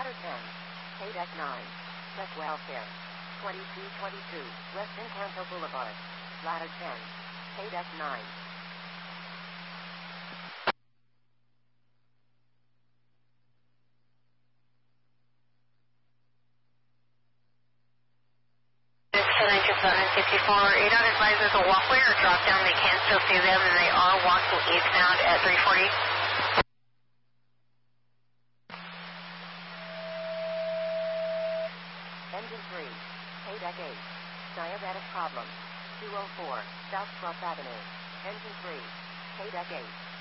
Ladder 10. KDEC 9. Check welfare. 2222 West Encanto Boulevard. Ladder 10. KDEC 9. ADOT advises a walkway or drop down. They can still see them, and they are walking eastbound at 340. Engine 3. KDEC 8. Diabetic problem. 204 South 12th Avenue. Engine 3. KDEC 8.